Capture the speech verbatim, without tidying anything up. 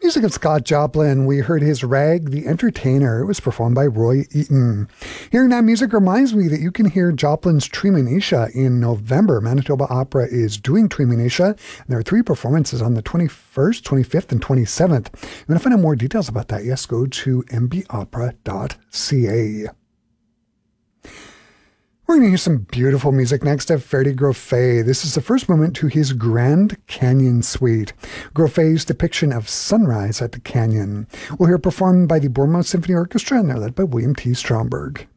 Music of Scott Joplin. We heard his Rag the Entertainer. It was performed by Roy Eaton. Hearing that music reminds me that you can hear Joplin's Treemonisha in November. Manitoba Opera is doing Treemonisha, and there are three performances on the twenty-first, twenty-fifth, and twenty-seventh. If you want to find out more details about that, yes, go to m b opera dot c a. We're going to hear some beautiful music next of Ferdy Grofé. This is the first movement to his Grand Canyon Suite, Grofé's depiction of sunrise at the canyon. We'll hear it performed by the Bournemouth Symphony Orchestra, and they're led by William T. Stromberg.